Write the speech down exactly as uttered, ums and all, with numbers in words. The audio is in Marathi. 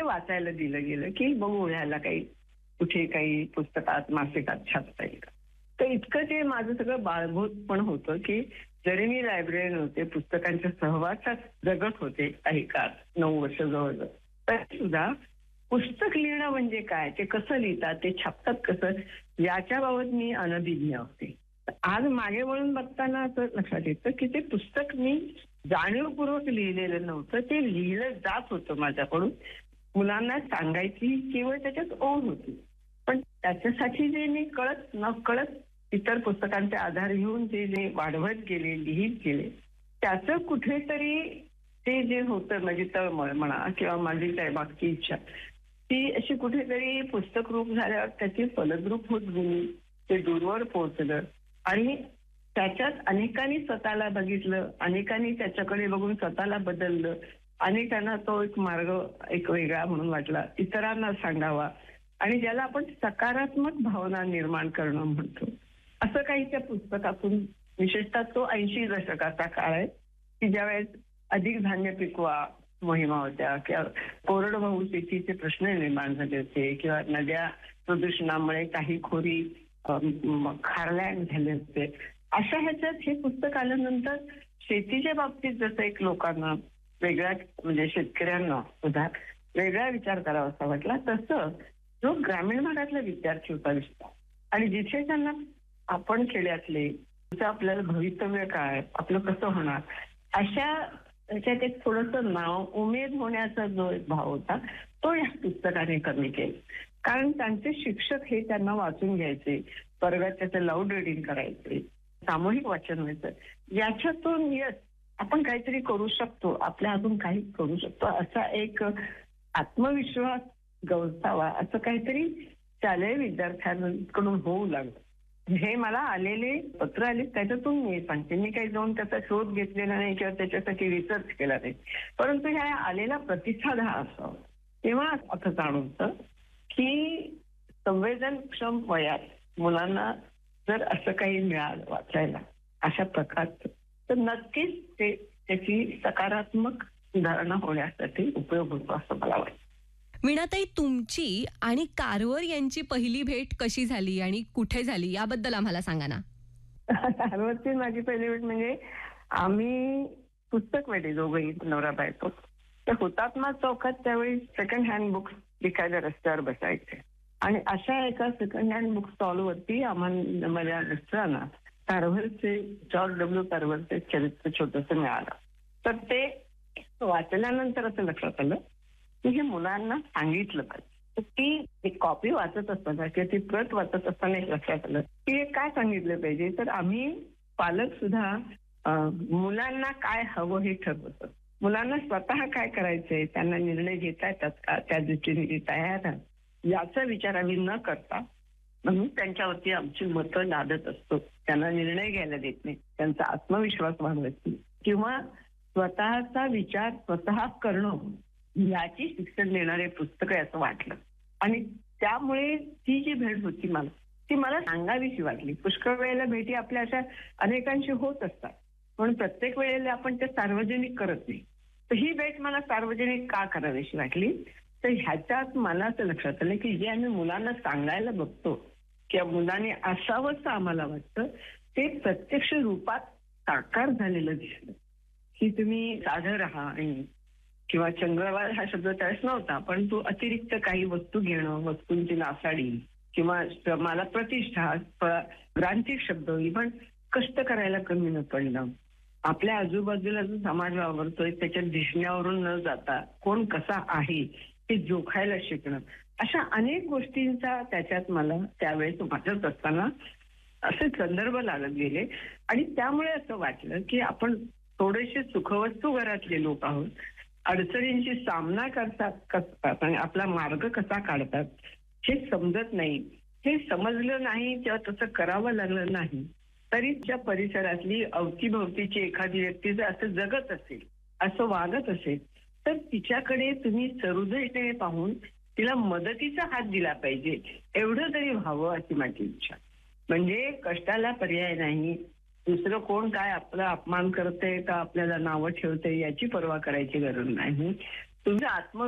वाचायला दिलं गेलं की बघू ह्याला काही कुठे काही पुस्तकात मासिकात छापता येईल का. तर इतकं ते माझं सगळं बाळगूत पण होतं की जरी मी लायब्ररी नव्हते, पुस्तकांच्या सहवासात जगत होते काही काळ, नऊ वर्ष जवळजवळ, तरी सुद्धा पुस्तक लिहिणं म्हणजे काय, ते कसं लिहितात, ते छापतात कसं, याच्याबाबत मी अनभिज्ञ होते. आज मागे वळून बघताना असं लक्षात येतं की ते पुस्तक मी जाणीवपूर्वक लिहिलेलं नव्हतं, ते लिहिलं जात होतं माझ्याकडून. मुलांना सांगायची केवळ त्याच्यात ओढ होती. पण त्याच्यासाठी जे मी कळत न कळत इतर पुस्तकांचे आधार घेऊन ते जे वाढवत गेले, लिहित गेले, त्याचं कुठेतरी ते जे होतं माझी तळमळ म्हणा किंवा माझी काय मागची इच्छा, ती अशी कुठेतरी पुस्तक रूप झाल्यावर त्याची फलद्रूप होत गेली. ते दूरवर पोहोचलं आणि त्याच्यात अनेकांनी स्वतःला बघितलं, अनेकांनी त्याच्याकडे बघून स्वतःला बदललं, अनेकांना तो एक मार्ग एक वेगळा म्हणून वाटला, इतरांना सांगावा आणि ज्याला आपण सकारात्मक भावना निर्माण करणं म्हणतो, असं काही त्या पुस्तकातून, विशेषतः तो ऐंशी दशकाचा काळ आहे की ज्यावेळेस अधिक धान्य पिकवा मोहिमा होत्या किंवा कोरडवाहू शेतीचे प्रश्न निर्माण झाले होते किंवा नद्या प्रदूषणामुळे काही खोरी खारलँड झाले होते. अशा ह्याच्यात हे पुस्तक आल्यानंतर शेतीच्या बाबतीत जसं एक लोकांना वेगळ्या, म्हणजे शेतकऱ्यांना सुद्धा वेगळा विचार करावा असा वाटला, तसं जो ग्रामीण भागातला विद्यार्थी होता दिसला आणि जिथे त्यांना आपण खेड्यातले, आपल्याला भवितव्य काय, आपलं कसं होणार, अशा त्याच्यात एक थोडंसं नाव उमेद होण्याचा जो एक भाव होता तो या पुस्तकाने कमी केला. कारण त्यांचे शिक्षक हे त्यांना वाचून घ्यायचे, वर्गात त्याचं लाऊड रिडिंग करायचे, सामूहिक वाचन व्हायचं. याच्यातून यश आपण काहीतरी करू शकतो, आपल्या हातून काही करू शकतो असा एक आत्मविश्वास गवसावा असं काहीतरी शालेय विद्यार्थ्यांकडून होऊ लागलं. हे मला आलेले पत्र आले त्याच्यातून मी सांगते. मी काही जाऊन त्याचा शोध घेतलेला नाही किंवा त्याच्यासाठी रिसर्च केला नाही, परंतु ह्या आलेला प्रतिसाद हा असावा. तेव्हा असं जाणवतं की संवेदनक्षम वयात मुलांना जर असं काही मिळालं वाचायला अशा प्रकारचं, तर नक्कीच ते त्याची सकारात्मक सुधारणा होण्यासाठी उपयोग होतो असं मला वाटतं. वीणाताई, तुमची आणि कारवर यांची पहिली भेट कशी झाली आणि कुठे झाली याबद्दल आम्हाला सांगा ना. कारवरची माझी पहिली भेट म्हणजे आम्ही पुस्तक वेडे दोघंही, नवरा बायको. तर हुतात्मा चौकात त्यावेळी सेकंड हँड बुक्स विकायला रस्त्यावर बसायचे आणि अशा एका सेकंड हँड बुक स्टॉलवरती आम्हाला, माझ्या मिस्टरांना कारवरचे, जॉर्ज डब्ल्यू कारवरचे चरित्र छोटंसं मिळालं. तर ते वाचल्यानंतर असं लक्षात आलं की हे मुलांना सांगितलं पाहिजे. तर ती एक कॉपी वाचत असताना किंवा ती प्रत वाचत असताना एक लक्षात आलं की हे काय सांगितलं पाहिजे. तर आम्ही पालक सुद्धा मुलांना काय हवं हे ठरवतो. मुलांना स्वतः काय करायचंय, त्यांना निर्णय घेता येतात का, त्या दृष्टीने तयार आहात, याचा विचार आम्ही न करता म्हणून त्यांच्यावरती आमची मतं लादत असतो. त्यांना निर्णय घ्यायला देत नाही, त्यांचा आत्मविश्वास वाढवत नाही किंवा स्वतःचा विचार स्वतः करणं याची शिक्षण देणारे पुस्तक आहे असं वाटलं. आणि त्यामुळे ती जी भेट होती मला, ती मला सांगावीशी वाटली. पुष्कळ वेळेला भेटी आपल्या अशा अनेकांशी होत असतात, पण प्रत्येक वेळेला आपण ते सार्वजनिक करत नाही. तर ही भेट मला सार्वजनिक का करावीशी वाटली, तर ह्याच्यात मला असं लक्षात आलं की जे आम्ही मुलांना सांगायला बघतो किंवा मुलांनी असावंसं आम्हाला वाटतं, ते प्रत्यक्ष रूपात साकार झालेलं दिसलं. की तुम्ही साधं राहा आणि किंवा चंद्रवार हा शब्द त्यावेळेस नव्हता, पण तो अतिरिक्त काही वस्तू घेणं, वस्तूंची नासाडी किंवा मला प्रतिष्ठा, ग्रांथिक शब्द, इव्हन कष्ट करायला कमी न पडणं, आपल्या आजूबाजूला जो समाज वावरतोय त्याच्या दिसण्यावरून न जाता कोण कसा आहे ते जोखायला शिकणं, अशा अनेक गोष्टींचा त्याच्यात मला त्यावेळेस वाचत असताना असे संदर्भ लागत गेले. आणि त्यामुळे असं वाटलं की आपण थोडेसे सुखवस्तू घरातले लोक आहोत, अडचणींशी सामना करतात करतात आणि आपला मार्ग कसा काढतात हे समजत नाही. हे समजलं नाही किंवा तसं करावं लागलं नाही तरी त्या परिसरातली अवतीभवतीची एखादी व्यक्ती जर असं जगत असेल, असं वागत असेल, तर तिच्याकडे तुम्ही सहृदयतेने पाहून तिला मदतीचा हात दिला पाहिजे, एवढं तरी व्हावं अशी माझी इच्छा. म्हणजे कष्टाला पर्याय नाही, दुसरं कोण काय आपला अपमान करते का आपल्याला नावं ठेवते याची पर्वा करायची गरज नाही. तुमचा आत्म